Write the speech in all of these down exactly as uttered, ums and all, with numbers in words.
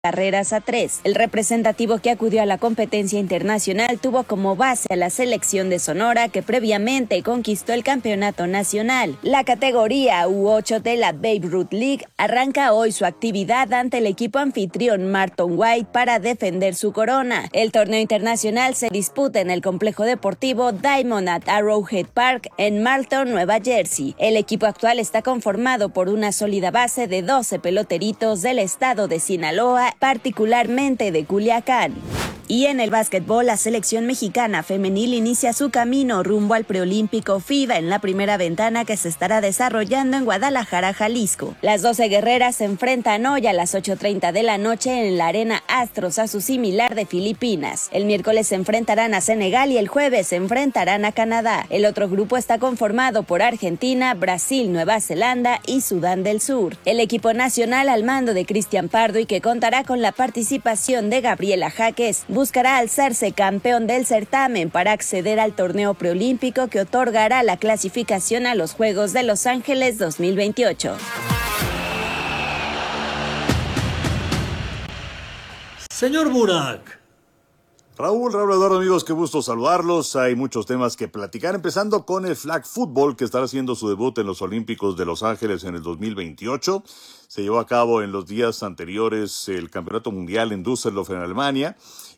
carreras a tres. El representativo que acudió a la competencia internacional tuvo como base a la selección de Sonora, que previamente conquistó el campeonato nacional. La categoría U ocho de la Babe Ruth League arranca hoy su actividad ante el equipo anfitrión Marton White para defender su corona. El torneo internacional se disputa en el complejo deportivo Diamond at Arrowhead Park en Marlton, Nueva Jersey. El equipo actual está conformado por una sólida base de doce peloteritos del estado de Sinaloa, particularmente de Culiacán. Y en el básquetbol, la selección mexicana femenil inicia su camino rumbo al preolímpico FIBA en la primera ventana que se estará desarrollando en Guadalajara, Jalisco. Las doce guerreras se enfrentan hoy a las ocho treinta de la noche en la Arena Astros a su similar de Filipinas. El miércoles se enfrentarán a Senegal y el jueves se enfrentarán a Canadá. El otro grupo está conformado por Argentina, Brasil, Nueva Zelanda y Sudán del Sur. El equipo nacional al mando de Cristian Pardo y que contará con la participación de Gabriela Jaques buscará alzarse campeón del certamen para acceder al torneo preolímpico que otorgará la clasificación a los Juegos de Los Ángeles dos mil veintiocho. Señor Burak. Raúl, Raúl Eduardo, amigos, qué gusto saludarlos. Hay muchos temas que platicar, empezando con el flag football, que estará haciendo su debut en los Olímpicos de Los Ángeles en el dos mil veintiocho. Se llevó a cabo en los días anteriores el Campeonato Mundial en Düsseldorf, en Alemania,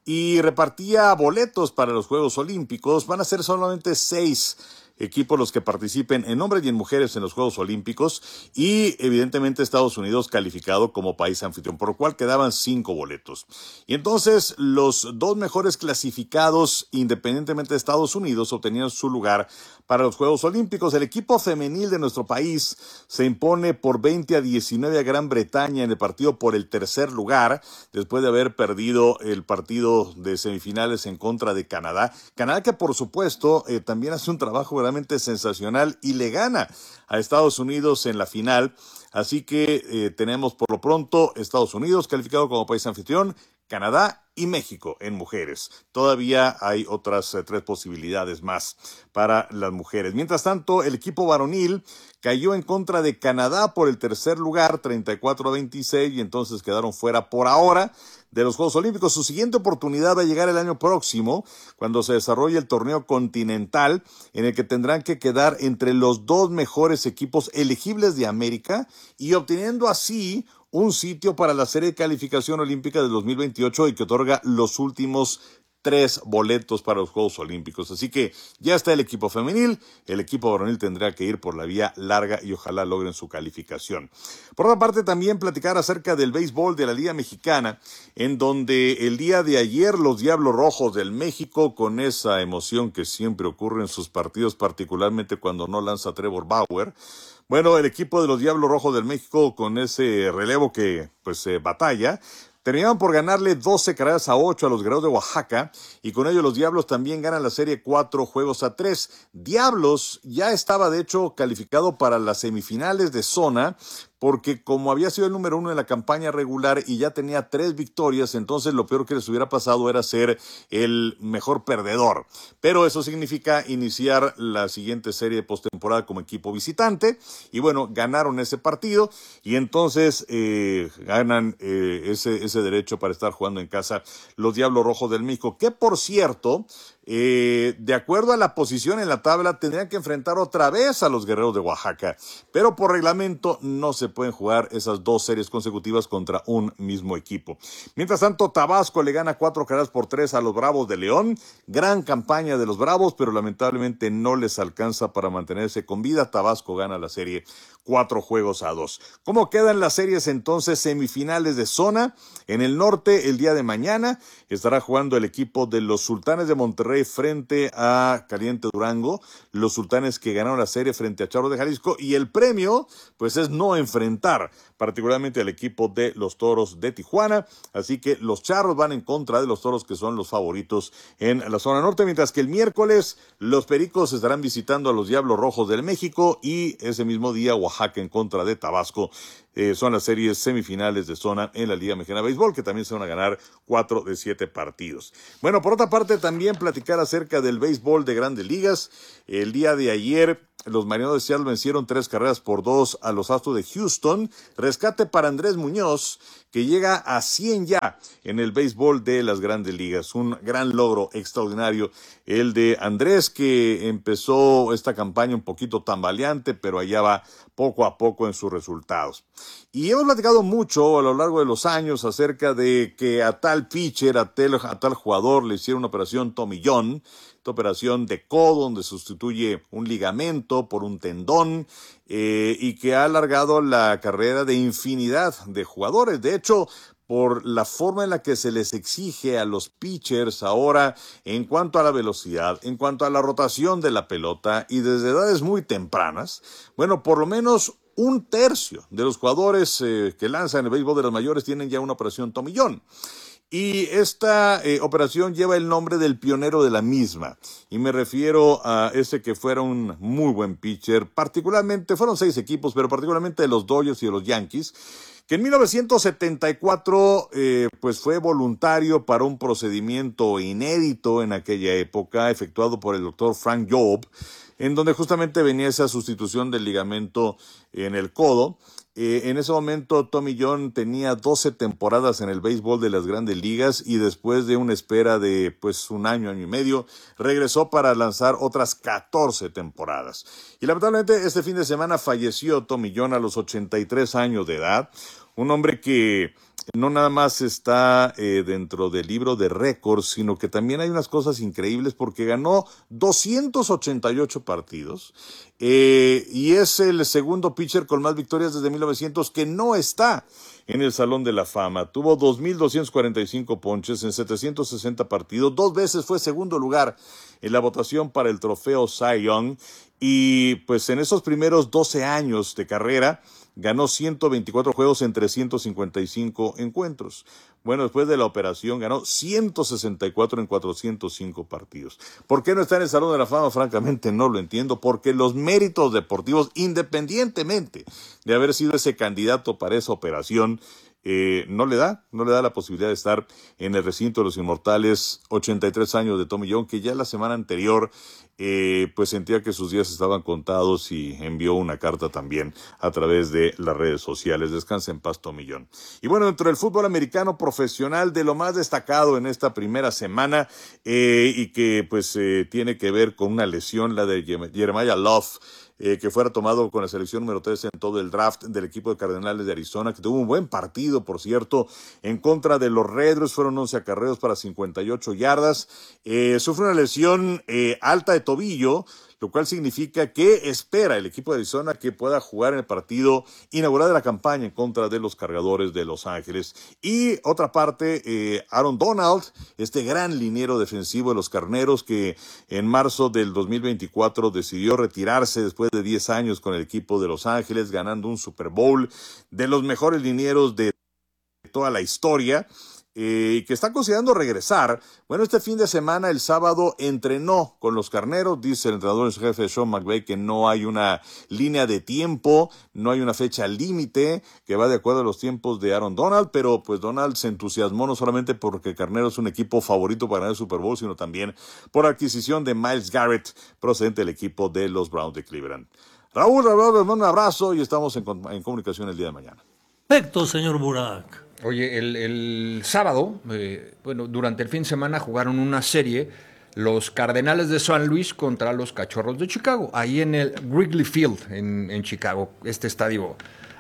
y repartía boletos para los Juegos Olímpicos. Van a ser solamente seis equipos los que participen en hombres y en mujeres en los Juegos Olímpicos, y evidentemente Estados Unidos calificado como país anfitrión, por lo cual quedaban cinco boletos. Y entonces los dos mejores clasificados, independientemente de Estados Unidos, obtenían su lugar para los Juegos Olímpicos. El equipo femenil de nuestro país se impone por veinte a diecinueve a Gran Bretaña en el partido por el tercer lugar, después de haber perdido el partido de semifinales en contra de Canadá. Canadá que por supuesto eh, también hace un trabajo realmente sensacional y le gana a Estados Unidos en la final. Así que eh, tenemos por lo pronto Estados Unidos calificado como país anfitrión, Canadá y México en mujeres. Todavía hay otras eh, tres posibilidades más para las mujeres. Mientras tanto, el equipo varonil cayó en contra de Canadá por el tercer lugar, treinta y cuatro a veintiséis, y entonces quedaron fuera por ahora de los Juegos Olímpicos. Su siguiente oportunidad va a llegar el año próximo, cuando se desarrolle el torneo continental, en el que tendrán que quedar entre los dos mejores equipos elegibles de América y obteniendo así un sitio para la serie de calificación olímpica del dos mil veintiocho y que otorga los últimos tres boletos para los Juegos Olímpicos. Así que ya está el equipo femenil, el equipo varonil tendrá que ir por la vía larga y ojalá logren su calificación. Por otra parte, también platicar acerca del béisbol de la Liga Mexicana, en donde el día de ayer los Diablos Rojos del México, con esa emoción que siempre ocurre en sus partidos, particularmente cuando no lanza Trevor Bauer, bueno, el equipo de los Diablos Rojos del México, con ese relevo que pues eh, batalla, terminaron por ganarle doce carreras a ocho a los Guerreros de Oaxaca, y con ello los Diablos también ganan la serie cuatro juegos a tres. Diablos ya estaba de hecho calificado para las semifinales de zona, porque como había sido el número uno en la campaña regular y ya tenía tres victorias, entonces lo peor que les hubiera pasado era ser el mejor perdedor. Pero eso significa iniciar la siguiente serie de postemporada como equipo visitante, y bueno, ganaron ese partido, y entonces eh, ganan eh, ese, ese derecho para estar jugando en casa los Diablos Rojos del México, que por cierto, Eh, de acuerdo a la posición en la tabla, tendrían que enfrentar otra vez a los Guerreros de Oaxaca, pero por reglamento no se pueden jugar esas dos series consecutivas contra un mismo equipo. Mientras tanto, Tabasco le gana cuatro carreras por tres a los Bravos de León. Gran campaña de los Bravos, pero lamentablemente no les alcanza para mantenerse con vida. Tabasco gana la serie cuatro juegos a dos. ¿Cómo quedan las series entonces? Semifinales de zona. En el norte, el día de mañana, estará jugando el equipo de los Sultanes de Monterrey frente a Caliente Durango, los Sultanes que ganaron la serie frente a Charros de Jalisco, y el premio pues es no enfrentar particularmente al equipo de los Toros de Tijuana, así que los Charros van en contra de los Toros, que son los favoritos en la zona norte, mientras que el miércoles los Pericos estarán visitando a los Diablos Rojos del México, y ese mismo día Oaxaca en contra de Tabasco. Eh, son las series semifinales de zona en la Liga Mexicana de Béisbol, que también se van a ganar cuatro de siete partidos. Bueno, por otra parte, también platicar acerca del béisbol de Grandes Ligas. El día de ayer, los Marineros de Seattle vencieron tres carreras por dos a los Astros de Houston. Rescate para Andrés Muñoz, que llega a cien ya en el béisbol de las Grandes Ligas. Un gran logro extraordinario el de Andrés, que empezó esta campaña un poquito tambaleante, pero allá va poco a poco en sus resultados. Y hemos platicado mucho a lo largo de los años acerca de que a tal pitcher, a tal, a tal jugador le hicieron una operación Tommy John, esta operación de codo donde sustituye un ligamento por un tendón, eh, y que ha alargado la carrera de infinidad de jugadores. De hecho, por la forma en la que se les exige a los pitchers ahora en cuanto a la velocidad, en cuanto a la rotación de la pelota y desde edades muy tempranas, bueno, por lo menos un tercio de los jugadores eh, que lanzan el béisbol de las mayores tienen ya una operación Tommy John. Y esta eh, operación lleva el nombre del pionero de la misma. Y me refiero a ese que fuera un muy buen pitcher, particularmente, fueron seis equipos, pero particularmente de los Dodgers y de los Yankees, que en mil novecientos setenta y cuatro eh, pues fue voluntario para un procedimiento inédito en aquella época, efectuado por el doctor Frank Jobe, en donde justamente venía esa sustitución del ligamento en el codo. Eh, en ese momento Tommy John tenía doce temporadas en el béisbol de las Grandes Ligas y después de una espera de pues un año, año y medio, regresó para lanzar otras catorce temporadas. Y lamentablemente este fin de semana falleció Tommy John a los ochenta y tres años de edad, un hombre que no nada más está eh, dentro del libro de récords, sino que también hay unas cosas increíbles porque ganó doscientos ochenta y ocho partidos eh, y es el segundo pitcher con más victorias desde mil novecientos que no está en el Salón de la Fama. Tuvo dos mil doscientos cuarenta y cinco ponches en setecientos sesenta partidos, dos veces fue segundo lugar en la votación para el trofeo Cy Young y pues en esos primeros doce años de carrera ganó ciento veinticuatro juegos en trescientos cincuenta y cinco encuentros. Bueno, después de la operación ganó ciento sesenta y cuatro en cuatrocientos cinco partidos. ¿Por qué no está en el Salón de la Fama? Francamente no lo entiendo, porque los méritos deportivos, independientemente de haber sido ese candidato para esa operación, Eh, no le da, no le da la posibilidad de estar en el recinto de los inmortales. Ochenta y tres años de Tommy John, que ya la semana anterior eh, pues sentía que sus días estaban contados y envió una carta también a través de las redes sociales. Descansa en paz, Tommy John. Y bueno, dentro del fútbol americano profesional, de lo más destacado en esta primera semana eh, y que pues eh, tiene que ver con una lesión, la de Jeremiah Love, Eh, que fuera tomado con la selección número tres en todo el draft del equipo de Cardenales de Arizona, que tuvo un buen partido, por cierto, en contra de los Redros. Fueron once acarreos para cincuenta y ocho yardas. Eh, sufre una lesión eh, alta de tobillo, lo cual significa que espera el equipo de Arizona que pueda jugar en el partido inaugural de la campaña en contra de los Cargadores de Los Ángeles. Y otra parte, eh, Aaron Donald, este gran liniero defensivo de los Carneros, que en marzo del dos mil veinticuatro decidió retirarse después de diez años con el equipo de Los Ángeles, ganando un Super Bowl, de los mejores linieros de toda la historia, y eh, que está considerando regresar. Bueno, este fin de semana, el sábado, entrenó con los Carneros. Dice el entrenador en jefe Sean McVay que no hay una línea de tiempo, no hay una fecha límite, que va de acuerdo a los tiempos de Aaron Donald, pero pues Donald se entusiasmó no solamente porque Carneros es un equipo favorito para ganar el Super Bowl, sino también por la adquisición de Myles Garrett, procedente del equipo de los Browns de Cleveland. Raúl, Raúl, un abrazo y estamos en, en comunicación el día de mañana. Perfecto, señor Burak. Oye, el, el sábado, eh, bueno, durante el fin de semana jugaron una serie los Cardenales de San Luis contra los Cachorros de Chicago, ahí en el Wrigley Field, en, en Chicago, este estadio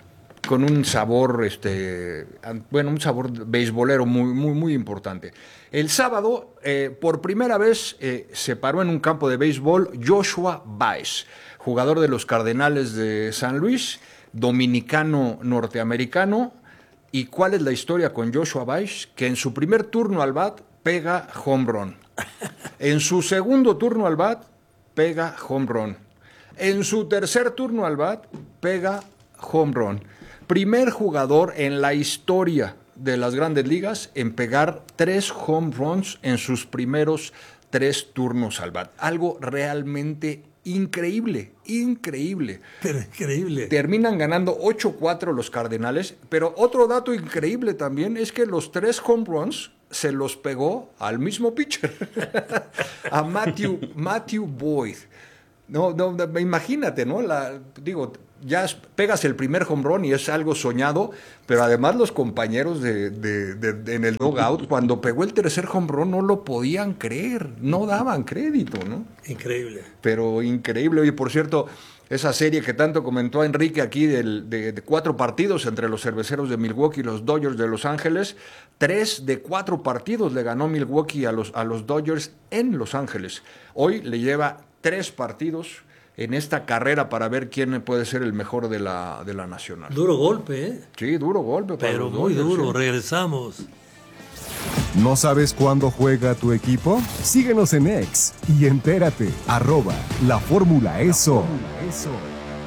con un sabor, este, bueno, un sabor beisbolero muy, muy, muy importante. El sábado, eh, por primera vez, eh, se paró en un campo de béisbol Joshua Baez, jugador de los Cardenales de San Luis, dominicano norteamericano. ¿Y cuál es la historia con Joshua Baez? Que en su primer turno al bat pega home run. En su segundo turno al bat pega home run. En su tercer turno al bat pega home run. Primer jugador en la historia de las Grandes Ligas en pegar tres home runs en sus primeros tres turnos al bat. Algo realmente increíble, increíble. Pero increíble. Terminan ganando ocho cuatro los Cardenales, pero otro dato increíble también es que los tres home runs se los pegó al mismo pitcher, a Matthew, Matthew Boyd. No, no, imagínate, ¿no? La, digo, ya pegas el primer home run y es algo soñado, pero además los compañeros de, de, de, de, en el dugout, cuando pegó el tercer home run, no lo podían creer, no daban crédito, ¿no? Increíble. Pero increíble. Oye, por cierto, esa serie que tanto comentó Enrique aquí del, de, de cuatro partidos entre los Cerveceros de Milwaukee y los Dodgers de Los Ángeles, tres de cuatro partidos le ganó Milwaukee a los, a los Dodgers en Los Ángeles. Hoy le lleva tres partidos en esta carrera para ver quién puede ser el mejor de la, de la Nacional. Duro golpe, ¿eh? Sí, duro golpe. Para Pero los muy Dodgers, duro, ¿sí? Regresamos. ¿No sabes cuándo juega tu equipo? Síguenos en X y entérate, arroba la Fórmula Eso.